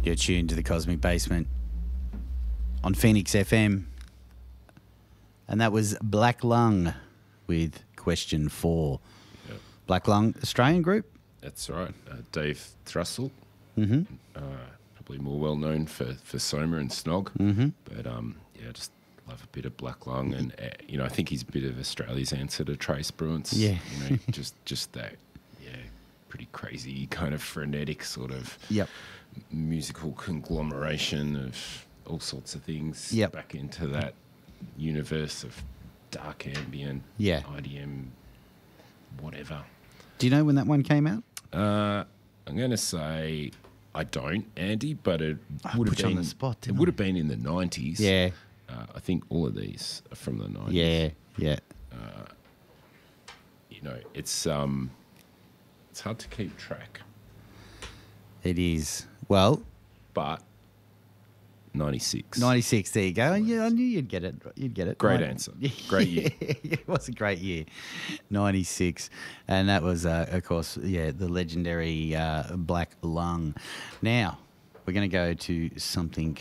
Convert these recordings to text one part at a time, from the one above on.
You're tuned to the Cosmic Basement on Phoenix FM. And that was Black Lung with Question 4. Yep. Black Lung, Australian group? That's right. Dave Thrussell, Mm-hmm. probably more well known for Soma and Snog. Mm-hmm. But just love a bit of Black Lung, and I think he's a bit of Australia's answer to Trace Bruins. Yeah. just that, pretty crazy kind of frenetic sort of Yep. musical conglomeration of all sorts of things. Yep. Back into that universe of dark ambient, Yeah. IDM, whatever. Do you know when that one came out? I'm going to say I don't, Andy, but it would have put you on been the spot, It didn't would I? have been in the 90s. Yeah. I think all of these are from the 90s. Yeah. It's hard to keep track, It is. Well, but 96. 96, there you go. Yeah, I knew you'd get it. Great Right. answer. Great year. It was a great year, 96. And that was, of course, the legendary Black Lung. Now, we're going to go to something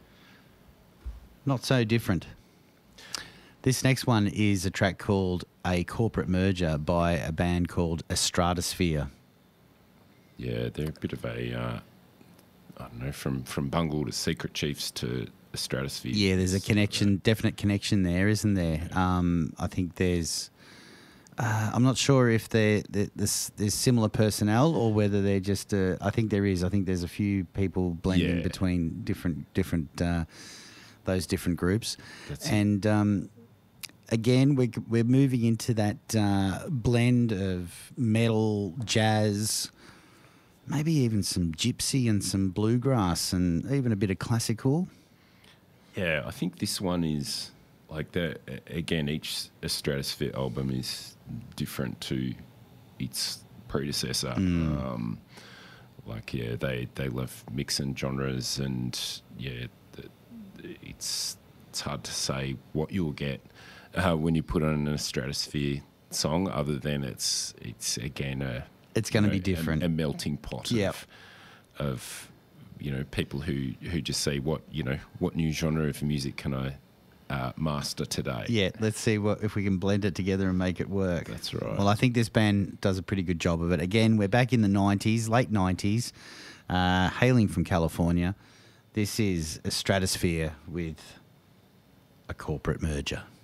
not so different. This next one is a track called A Corporate Merger by a band called Stratosphere. Yeah, they're a bit of a, I don't know, from Bungle to Secret Chiefs to the Stratosphere. Yeah, there's a connection, definite connection there, isn't there? I think there's... I'm not sure if there's similar personnel or whether they're just... I think there is. I think there's a few people blending Yeah. between different those different groups. That's it. And again, we're moving into that blend of metal, jazz, maybe even some gypsy and some bluegrass and even a bit of classical. Yeah, I think this one is like again, each Stratosphere album is different to its predecessor. They love mixing genres, and it's hard to say what you'll get when you put on a Stratosphere song, other than it's again It's going to be different. a melting pot Yep. of people who just say what new genre of music can I master today. Yeah, let's see if we can blend it together and make it work. That's right. Well, I think this band does a pretty good job of it. Again, we're back in the 90s, late 90s, hailing from California. This is a Stratosphere with A Corporate Merger.